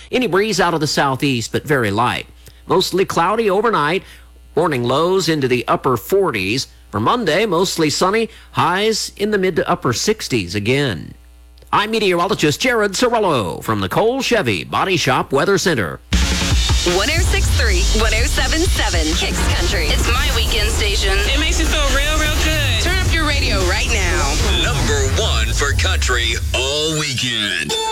Any breeze out of the southeast, but very light. Mostly cloudy overnight. Morning lows into the upper 40s. For Monday, mostly sunny. Highs in the mid to upper 60s again. I'm meteorologist Jared Cirillo from the Cole Chevy Body Shop Weather Center. 1063, 1077, Kicks Country. It's my weekend station. It makes you feel real, real good. Turn up your radio right now. Number one for country all weekend.